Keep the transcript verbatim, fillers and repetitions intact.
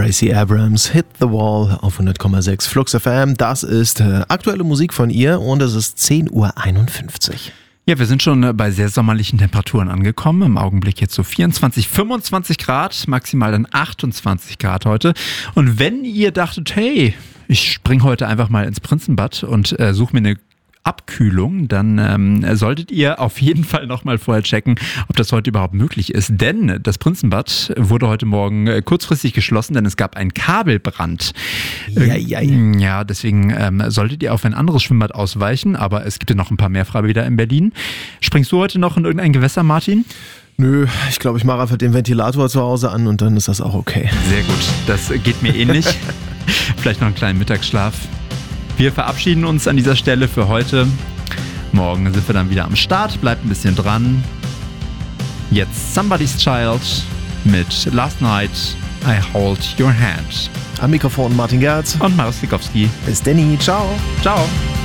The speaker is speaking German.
Gracie Abrams, Hit the Wall auf hundert Komma sechs Flux F M. Das ist äh, aktuelle Musik von ihr und es ist zehn Uhr einundfünfzig. Ja, wir sind schon bei sehr sommerlichen Temperaturen angekommen. Im Augenblick jetzt so vierundzwanzig, fünfundzwanzig Grad, maximal dann achtundzwanzig Grad heute. Und wenn ihr dachtet, hey, ich spring heute einfach mal ins Prinzenbad und äh, suche mir eine Abkühlung, dann ähm, solltet ihr auf jeden Fall nochmal vorher checken, ob das heute überhaupt möglich ist. Denn das Prinzenbad wurde heute Morgen äh, kurzfristig geschlossen, denn es gab einen Kabelbrand. Ja, ja, ja. ja deswegen ähm, solltet ihr auf ein anderes Schwimmbad ausweichen, aber es gibt ja noch ein paar mehr Freibäder in Berlin. Springst du heute noch in irgendein Gewässer, Martin? Nö, ich glaube, ich mache einfach den Ventilator zu Hause an und dann ist das auch okay. Sehr gut, das geht mir ähnlich. Vielleicht noch einen kleinen Mittagsschlaf. Wir verabschieden uns an dieser Stelle für heute. Morgen sind wir dann wieder am Start. Bleibt ein bisschen dran. Jetzt Somebody's Child mit Last Night I Hold Your Hand. Am Mikrofon Martin Gerz und Marius Likowski. Bis Danny. Ciao. Ciao.